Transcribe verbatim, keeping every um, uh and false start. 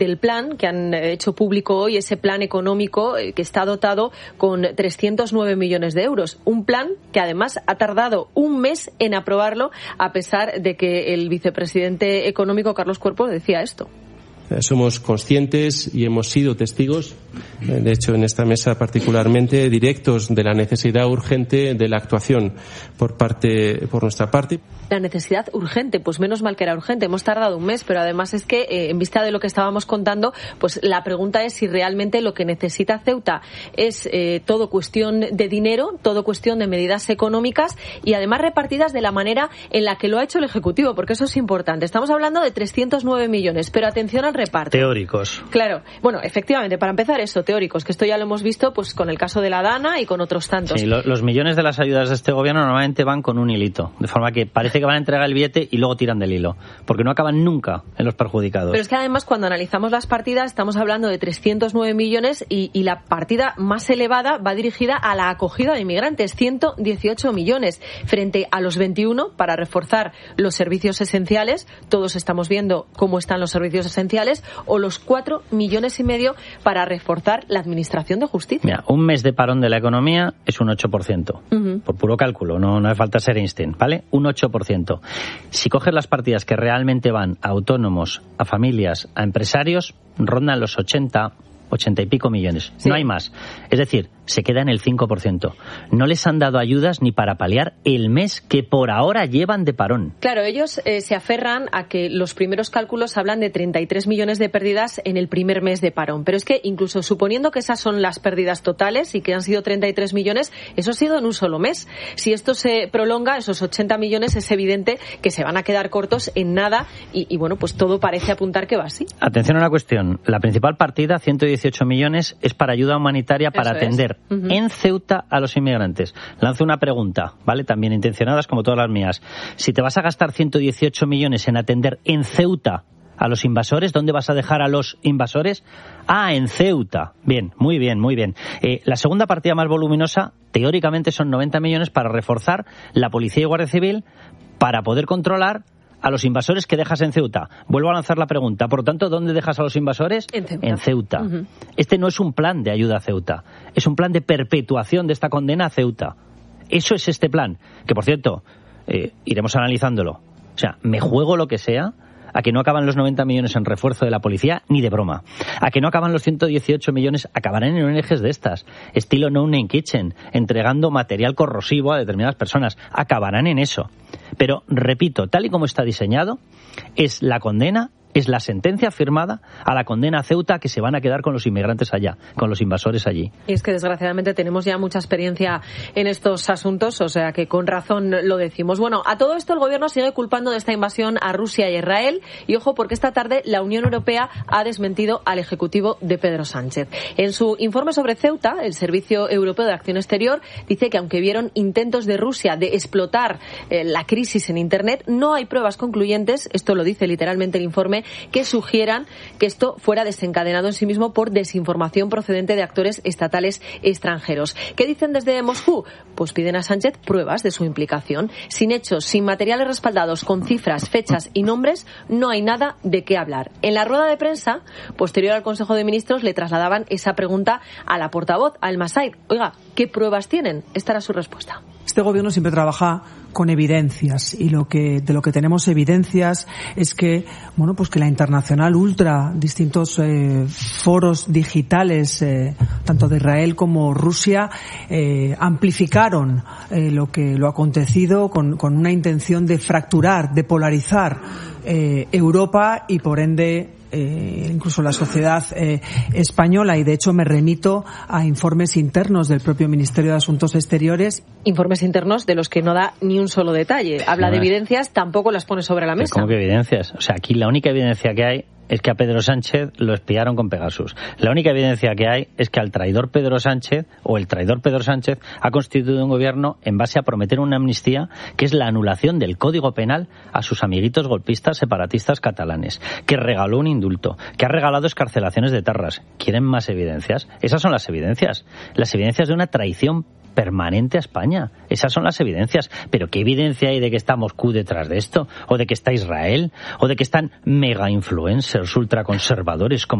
del plan que han hecho público hoy, ese plan económico que está dotado con trescientos nueve millones de euros. Un plan que además ha tardado un mes en aprobarlo, a pesar de que el vicepresidente económico, Carlos Cuerpo, decía esto. Somos conscientes y hemos sido testigos, de hecho en esta mesa particularmente, directos de la necesidad urgente de la actuación por parte, por nuestra parte. La necesidad urgente, pues menos mal que era urgente, hemos tardado un mes, pero además es que eh, en vista de lo que estábamos contando, pues la pregunta es si realmente lo que necesita Ceuta es eh, todo cuestión de dinero, todo cuestión de medidas económicas y además repartidas de la manera en la que lo ha hecho el Ejecutivo, porque eso es importante. Estamos hablando de trescientos nueve millones, pero atención al reparto. Teóricos. Claro, bueno, efectivamente, para empezar eso, teóricos, que esto ya lo hemos visto pues con el caso de la Dana y con otros tantos. Sí, lo, los millones de las ayudas de este gobierno normalmente van con un hilito, de forma que parece que van a entregar el billete y luego tiran del hilo, porque no acaban nunca en los perjudicados. Pero es que además cuando analizamos las partidas estamos hablando de trescientos nueve millones y, y la partida más elevada va dirigida a la acogida de inmigrantes, ciento dieciocho millones, frente a los veintiuno para reforzar los servicios esenciales, todos estamos viendo cómo están los servicios esenciales, o los cuatro millones y medio para reforzar la administración de justicia. Mira, un mes de parón de la economía es un ocho por ciento, uh-huh. por puro cálculo, no, no hace falta ser Einstein, ¿vale? Un ocho por ciento. Si coges las partidas que realmente van a autónomos, a familias, a empresarios, rondan los ochenta, ochenta y pico millones. Sí. No hay más. Es decir, se queda en el cinco por ciento. No les han dado ayudas ni para paliar el mes que por ahora llevan de parón. Claro, ellos eh, se aferran a que los primeros cálculos hablan de treinta y tres millones de pérdidas en el primer mes de parón. Pero es que incluso suponiendo que esas son las pérdidas totales y que han sido treinta y tres millones, eso ha sido en un solo mes. Si esto se prolonga, esos ochenta millones, es evidente que se van a quedar cortos en nada y, y bueno, pues todo parece apuntar que va así. Atención a una cuestión. La principal partida, ciento dieciocho millones, es para ayuda humanitaria para eso atender es. uh-huh. en Ceuta a los inmigrantes. Lanzo una pregunta, ¿vale? También intencionadas como todas las mías. Si te vas a gastar ciento dieciocho millones en atender en Ceuta a los invasores, ¿dónde vas a dejar a los invasores? Ah, en Ceuta. Bien, muy bien, muy bien. Eh, la segunda partida más voluminosa, teóricamente, son noventa millones para reforzar la Policía y Guardia Civil para poder controlar a los invasores que dejas en Ceuta. Vuelvo a lanzar la pregunta. Por lo tanto, ¿dónde dejas a los invasores? En Ceuta. En Ceuta. Uh-huh. Este no es un plan de ayuda a Ceuta. Es un plan de perpetuación de esta condena a Ceuta. Eso es este plan. Que, por cierto, eh, iremos analizándolo. O sea, me juego lo que sea a que no acaban los noventa millones en refuerzo de la policía, ni de broma. A que no acaban los ciento dieciocho millones, acabarán en O N Ges de estas, estilo No Name Kitchen, entregando material corrosivo a determinadas personas. Acabarán en eso. Pero, repito, tal y como está diseñado, es la condena, es la sentencia firmada a la condena a Ceuta, que se van a quedar con los inmigrantes allá, con los invasores allí. Y es que desgraciadamente tenemos ya mucha experiencia en estos asuntos, o sea que con razón lo decimos. Bueno, a todo esto el gobierno sigue culpando de esta invasión a Rusia y a Israel, y ojo porque esta tarde la Unión Europea ha desmentido al Ejecutivo de Pedro Sánchez. En su informe sobre Ceuta, el Servicio Europeo de Acción Exterior dice que aunque vieron intentos de Rusia de explotar eh, la crisis en Internet, no hay pruebas concluyentes, esto lo dice literalmente el informe, que sugieran que esto fuera desencadenado en sí mismo por desinformación procedente de actores estatales extranjeros. ¿Qué dicen desde Moscú? Pues piden a Sánchez pruebas de su implicación. Sin hechos, sin materiales respaldados, con cifras, fechas y nombres, no hay nada de qué hablar. En la rueda de prensa, posterior al Consejo de Ministros, le trasladaban esa pregunta a la portavoz, a Al-Massaid. Oiga, ¿qué pruebas tienen? Esta era su respuesta. Este gobierno siempre trabaja con evidencias y lo que de lo que tenemos evidencias es que bueno pues que la Internacional Ultra, distintos eh, foros digitales eh, tanto de Israel como Rusia eh, amplificaron eh, lo que lo acontecido con, con una intención de fracturar, de polarizar eh, Europa y por ende Eh, incluso la sociedad eh, española, y de hecho me remito a informes internos del propio Ministerio de Asuntos Exteriores. Informes internos de los que no da ni un solo detalle. Habla no, de evidencias, tampoco las pone sobre la mesa. ¿Cómo que evidencias? O sea, aquí la única evidencia que hay es que a Pedro Sánchez lo espiaron con Pegasus. La única evidencia que hay es que al traidor Pedro Sánchez, o el traidor Pedro Sánchez, ha constituido un gobierno en base a prometer una amnistía que es la anulación del Código Penal a sus amiguitos golpistas separatistas catalanes, que regaló un indulto, que ha regalado excarcelaciones de etarras. ¿Quieren más evidencias? Esas son las evidencias. Las evidencias de una traición permanente a España. Esas son las evidencias. Pero ¿qué evidencia hay de que está Moscú detrás de esto? ¿O de que está Israel? ¿O de que están mega influencers ultraconservadores como